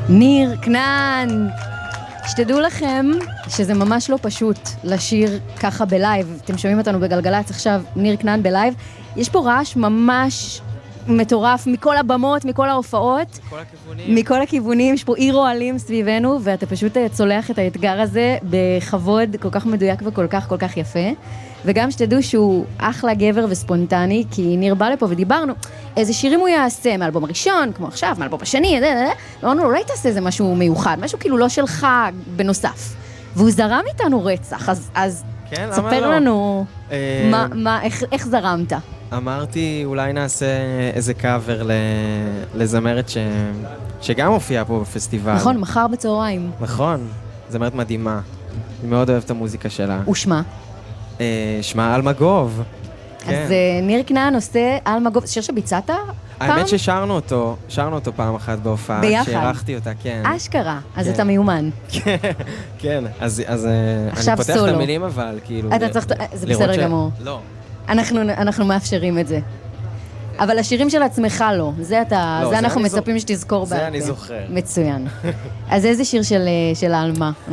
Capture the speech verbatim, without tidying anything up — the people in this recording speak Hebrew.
ניר כנען, שתדעו לכם שזה ממש לא פשוט לשיר ככה בלייב. אתם שומעים אותנו בגלגלץ עכשיו, ניר כנען בלייב. יש פה רעש ממש מטורף מכל הבמות, מכל ההופעות. מכל הכיוונים. מכל הכיוונים, יש פה עיר אוהלים סביבנו, ואתה פשוט צולח את האתגר הזה בכבוד כל כך מדויק וכל כך כל כך יפה. וגם שתדעו שהוא אחלה גבר וספונטני, כי ניר בא לפה ודיברנו, איזה שירים הוא יעשה, מאלבום הראשון, כמו עכשיו, מאלבום השני, ואמרנו לו, אולי תעשה איזה משהו מיוחד, משהו כאילו לא שלך בנוסף. והוא זרם איתנו רצח, אז, אז כן, ספר לא? לנו אה... מה, מה, איך, איך זרמת. אמרתי, אולי נעשה איזה קאבר לזמרת ש... שגם הופיעה פה בפסטיבל. נכון, מחר בצהריים. נכון, זמרת מדהימה. אני מאוד אוהב את המוזיקה שלה. ושמה? שמה אלמגוב. אז ניר כנען עושה אלמגוב, שיר שביצעת פעם? האמת ששרנו אותו, שרנו אותו פעם אחת בהופעה. ביחד? שערכתי אותה, כן. אשכרה, אז אתה מיומן. כן, אז אני פותח את המילים אבל, כאילו... אתה צריך, זה בסדר גמור. לא. אנחנו מאפשרים את זה. אבל השירים של עצמך לא, זה אנחנו מצפים שתזכור. זה אני זוכר. מצוין. אז איזה שיר של האלמה?